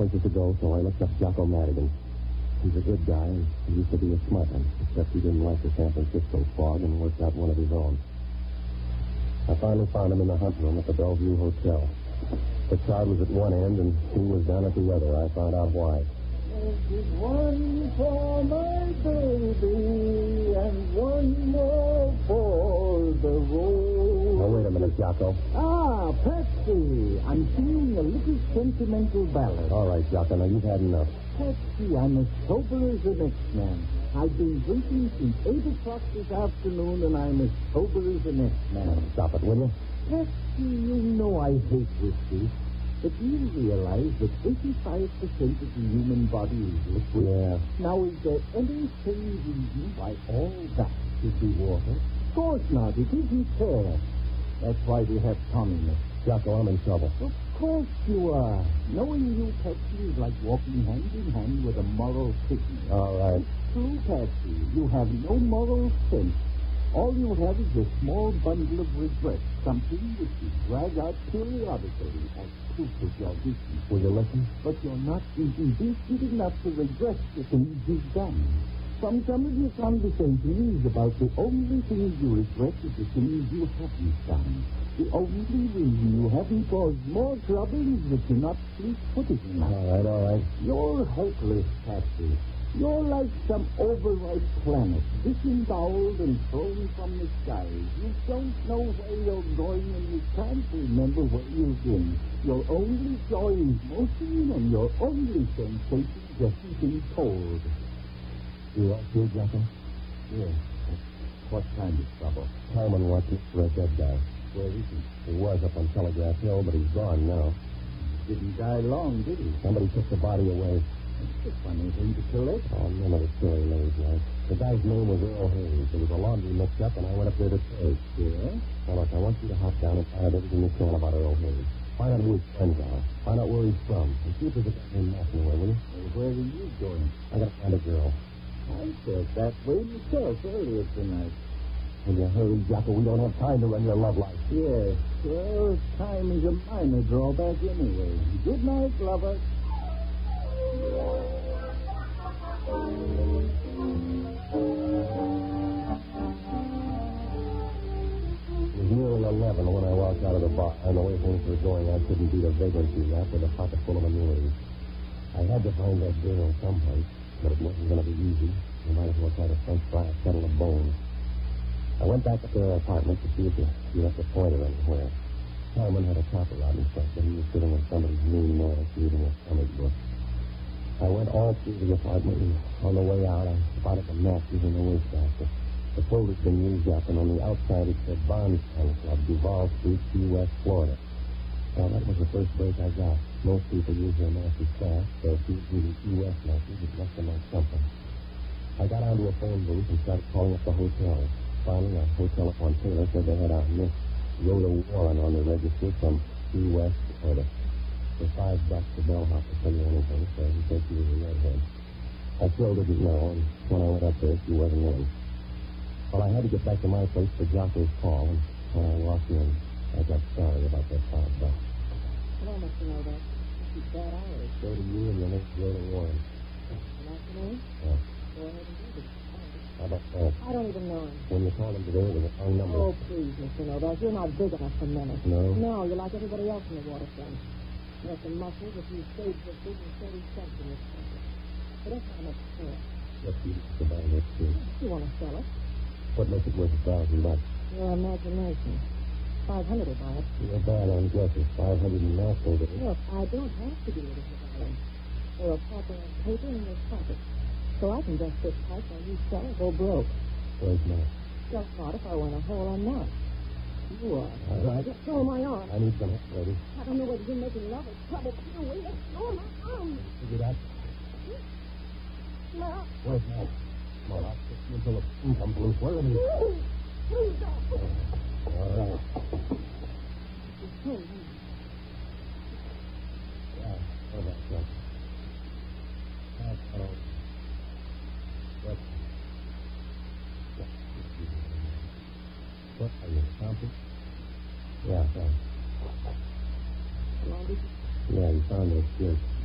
places to go, so I looked up Jocko Madigan. He's a good guy, and he used to be a smart one, except he didn't like the San Francisco fog and worked out one of his own. I finally found him in the hunt room at the Bellevue Hotel. The crowd was at one end, and he was down at the other. I found out why. This is one for my baby and one more for the road. Now, wait a minute, Jocko. Ah, Patsy. I'm singing a little sentimental ballad. All right, Jocko, now you've had enough. Patsy, I'm as sober as the next man. I've been drinking since 8 o'clock this afternoon, and I'm as sober as the next man. Stop it, will you? Patsy, you know I hate whiskey. But you realize that 85% of the human body is liquid. Yeah. Now, is there any sane reason why all that should be water? Of course not. It isn't fair. That's why we have communists. Jocko, I'm in trouble. Of course you are. Knowing you, Patsy, is like walking hand in hand with a moral sickness. All right. True, Patsy. You have no moral sense. All you have is a small bundle of regret, something which you drag out periodically as proof of your weakness. Will you listen? But you're not even decent enough to regret the things you've done. From some of your conversations about the only things you regret is the things you haven't done. The only reason you haven't caused more trouble is that you're not fleet-footed enough. All right. You're hopeless, Patsy. You're like some overripe planet, disemboweled and thrown from the skies. You don't know where you're going, and you can't remember where you've been. Your only joy is motion, and your only sensation just being told. You all through, Jocko? Yes. What kind of trouble? Herman wants me for a dead guy. Where is he? He was up on Telegraph Hill, but he's gone now. Didn't die long, did he? Somebody took the body away. It's a funny thing to collect. Oh, none of the story lays like. The guy's name was Earl Hayes. There was a laundry mix-up, and I went up there to trade. Yeah? Now, look, I want you to hop down and find out everything you can about Earl Hayes. Find out who his friends are. Find out where he's from. And see if there's a guy named Massenway, will you? Where are you going? I gotta find a girl. I said that way myself earlier tonight. Will you hurry, Jocko? We don't have time to run your love life. Yes. Well, time is a minor drawback anyway. Good night, lover. It was nearly 11 when I walked out of the bar, and the way things were going, I couldn't beat a vagrancy rap with a pocket full of annuities. I had to find that girl someplace, but it wasn't going to be easy. I might as well try to French fry a kettle of bones. I went back up to her apartment to see if she left a pointer anywhere. Herman had a copper out in front, but he was sitting in somebody's mean nest reading a comic book. I went all through the apartment, and on the way out, I spotted the matches in the wastebasket. The folder's been used up, and on the outside it said Bondstown Club, Duval Street, Key West, Florida. Well, that was the first break I got. Most people use their matches fast, so if you use Key West matches, it must have meant something. I got onto a phone booth and started calling up the hotels. Finally, a hotel up on Taylor said they had a Miss Rhoda Warren on the register from Key West, Florida. For $5, the bellhop would tell you anything, so he said she was a redhead. I still didn't know, and when I went up there, she wasn't in. Well, I had to get back to my place for Jocko's call, and when I walked in, I got sorry about that $5. Hello, Mr. Noble. This is bad hours. So do you and your next Rhoda Warren. Good afternoon. Yeah. Go ahead and do it. How about that? I don't even know him. When you called him today, it was a wrong number. Oh, please, Mr. Noble. You're not big enough for menace. No? No, you're like everybody else in the waterfront. You have some muscles, a few stage whiskers, and 30 cents in this country. But that's not much for it. Yes, you to buy it, too. You want to sell it? What makes it worth $1,000? Your imagination. 500 will buy it. You're bad on guesses. 500 in Nashville. Look, I don't have to do it if you buy them. They're a proper paper in your pocket. So I can just sit tight while you sell or go broke. Where's Matt? Just thought if I were in a hole, I'm not. You are. All right. Just throw my arm. I need some help, lady. I don't know whether you're making love or trouble. Either way, let's throw my arm. Figure that. No. Where's Matt? Come on, I'll fix you until the pin comes loose. Where is he? Please don't. All right. Yeah, where's that truck? That's all. What are you, Thompson? Yeah, thanks. Laundry? Yeah, you found those kids.